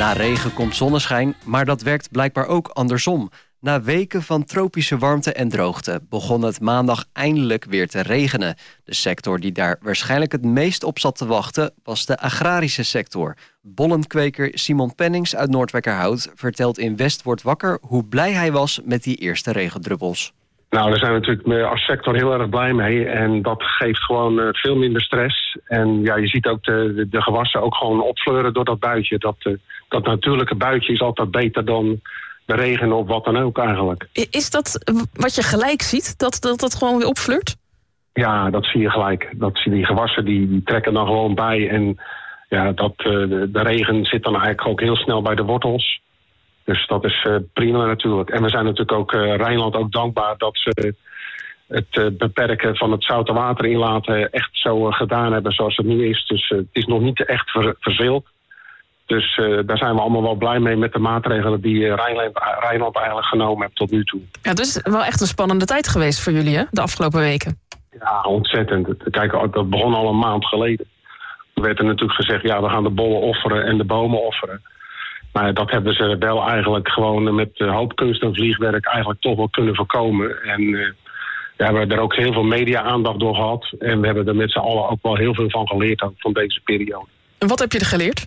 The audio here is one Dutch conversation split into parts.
Na regen komt zonneschijn, maar dat werkt blijkbaar ook andersom. Na weken van tropische warmte en droogte begon het maandag eindelijk weer te regenen. De sector die daar waarschijnlijk het meest op zat te wachten was de agrarische sector. Bollenkweker Simon Pennings uit Noordwijkerhout vertelt in West wordt wakker hoe blij hij was met die eerste regendruppels. Nou, daar zijn we natuurlijk als sector heel erg blij mee. En dat geeft gewoon veel minder stress. En ja, je ziet ook de gewassen ook gewoon opfleuren door dat buitje. Dat natuurlijke buitje is altijd beter dan de regen of wat dan ook eigenlijk. Is dat wat je gelijk ziet, dat gewoon weer opfleurt? Ja, dat zie je gelijk. Die gewassen die trekken dan gewoon bij. En ja, de regen zit dan eigenlijk ook heel snel bij de wortels. Dus dat is prima natuurlijk. En we zijn natuurlijk ook Rijnland ook dankbaar dat ze het beperken van het zoute water inlaten echt zo gedaan hebben zoals het nu is. Dus het is nog niet echt verzild. Dus daar zijn we allemaal wel blij mee met de maatregelen die Rijnland eigenlijk genomen heeft tot nu toe. Ja, het is wel echt een spannende tijd geweest voor jullie, hè, de afgelopen weken. Ja, ontzettend. Kijk, dat begon al een maand geleden. Er werd er natuurlijk gezegd, ja, we gaan de bollen offeren en de bomen offeren. Maar dat hebben ze wel eigenlijk gewoon met hoop kunst en vliegwerk eigenlijk toch wel kunnen voorkomen. En we hebben er ook heel veel media-aandacht door gehad. En we hebben er met z'n allen ook wel heel veel van geleerd ook van deze periode. En wat heb je er geleerd?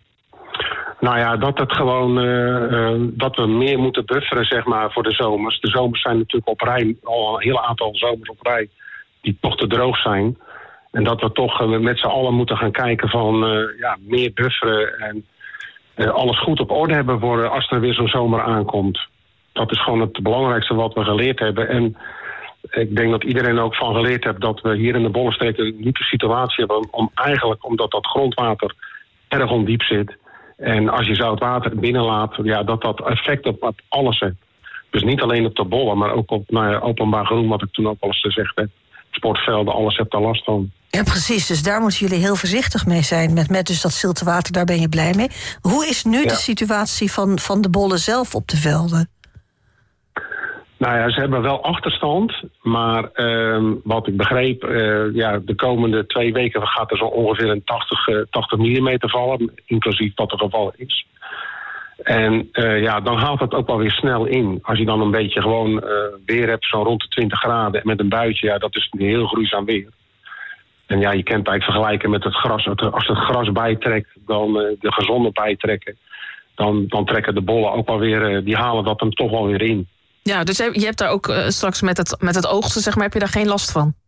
Nou ja, dat het gewoon dat we meer moeten bufferen, zeg maar, voor de zomers. De zomers zijn natuurlijk op rij, al een heel aantal zomers op rij, die toch te droog zijn. En dat we toch met z'n allen moeten gaan kijken van meer bufferen en alles goed op orde hebben voor als er weer zo'n zomer aankomt. Dat is gewoon het belangrijkste wat we geleerd hebben. En ik denk dat iedereen ook van geleerd heeft dat we hier in de Bollenstreek een unieke situatie hebben. Omdat dat grondwater erg ondiep zit. En als je zout water binnenlaat, ja, dat effect op alles heeft. Dus niet alleen op de bollen, maar ook op openbaar groen, wat ik toen ook al eens gezegd heb. Sportvelden, alles heeft daar last van. Ja, precies. Dus daar moeten jullie heel voorzichtig mee zijn. Met dus dat zilte water, daar ben je blij mee. Hoe is nu de situatie van de bollen zelf op de velden? Nou ja, ze hebben wel achterstand. Maar wat ik begreep, de komende 2 weken gaat er zo ongeveer een 80 mm vallen. Inclusief wat er gevallen is. En dan haalt het ook wel weer snel in. Als je dan een beetje gewoon weer hebt, zo rond de 20 graden met een buitje, ja, dat is een heel gruwzaam weer. En ja, je kunt het eigenlijk vergelijken met het gras. Als het gras bijtrekt, dan de gezonde bijtrekken, dan trekken de bollen ook wel weer, die halen dat hem toch wel weer in. Ja, dus je hebt daar ook straks met het oogsten, zeg maar, heb je daar geen last van?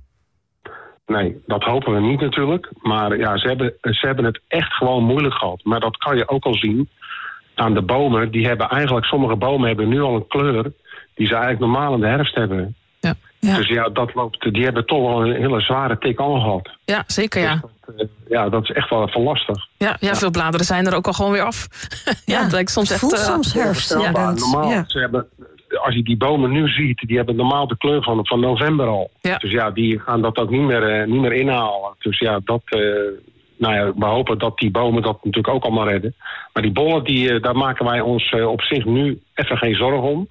Nee, dat hopen we niet natuurlijk. Maar ja, ze hebben het echt gewoon moeilijk gehad. Maar dat kan je ook al zien aan de bomen. Sommige bomen hebben nu al een kleur die ze eigenlijk normaal in de herfst hebben. Ja. Dus ja, die hebben toch wel een hele zware tik al gehad. Ja, zeker, ja. Dus dat is echt wel even lastig. Ja, veel bladeren zijn er ook al gewoon weer af. Het lijkt soms echt... voelt soms herfst. Normaal, ze hebben, als je die bomen nu ziet, die hebben normaal de kleur van november al. Ja. Dus ja, die gaan dat ook niet meer inhalen. Dus ja, we hopen dat die bomen dat natuurlijk ook allemaal redden. Maar die bollen, daar maken wij ons op zich nu even geen zorgen om.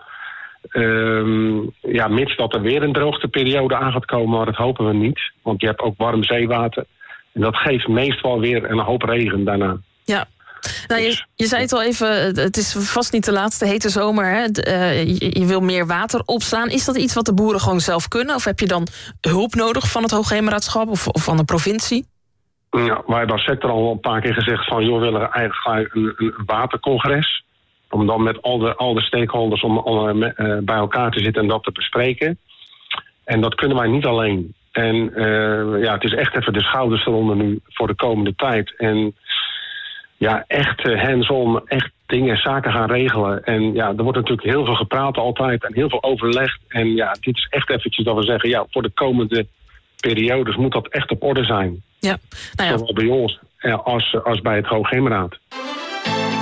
Mits dat er weer een droogteperiode aan gaat komen, maar dat hopen we niet. Want je hebt ook warm zeewater. En dat geeft meestal weer een hoop regen daarna. Ja. Nou, je zei het al even, het is vast niet de laatste hete zomer. Hè? Je wil meer water opslaan. Is dat iets wat de boeren gewoon zelf kunnen? Of heb je dan hulp nodig van het Hoogheemraadschap of van de provincie? Ja, wij hebben als sector al een paar keer gezegd van, we willen eigenlijk een watercongres. Om dan met al de stakeholders bij elkaar te zitten en dat te bespreken. En dat kunnen wij niet alleen. En het is echt even de schouders eronder nu voor de komende tijd. En ja, echt hands-on, echt zaken gaan regelen. En ja, er wordt natuurlijk heel veel gepraat altijd en heel veel overlegd. En ja, dit is echt eventjes dat we zeggen, ja, voor de komende periodes moet dat echt op orde zijn. Ja. Nou ja. Zowel bij ons als bij het Hoogheemraad.